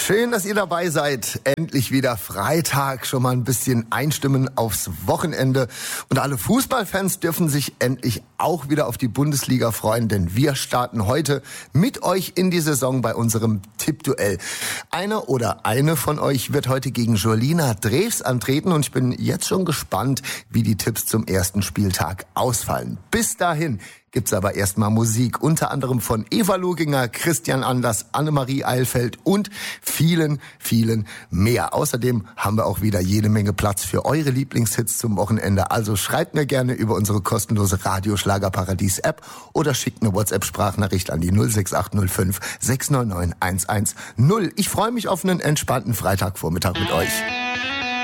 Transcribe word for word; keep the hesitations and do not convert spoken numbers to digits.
Schön, dass ihr dabei seid. Endlich wieder Freitag, schon mal ein bisschen einstimmen aufs Wochenende. Und alle Fußballfans dürfen sich endlich auch wieder auf die Bundesliga freuen, denn wir starten heute mit euch in die Saison bei unserem Tippduell. Einer oder eine von euch wird heute gegen Jolina Drews antreten und ich bin jetzt schon gespannt, wie die Tipps zum ersten Spieltag ausfallen. Bis dahin gibt's aber erstmal Musik, unter anderem von Eva Luginger, Christian Anders, Annemarie Eilfeld und vielen, vielen mehr. Außerdem haben wir auch wieder jede Menge Platz für eure Lieblingshits zum Wochenende. Also schreibt mir gerne über unsere kostenlose Radioschlagerparadies-App oder schickt eine WhatsApp-Sprachnachricht an die null sechs acht null fünf sechs neun neun eins eins null. Ich freue mich auf einen entspannten Freitagvormittag mit euch.